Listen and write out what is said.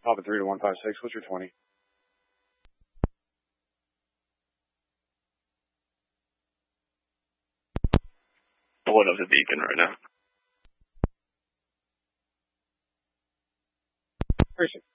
Papa 3 to 156, what's your 20? Pulling up the beacon right now. Appreciate it.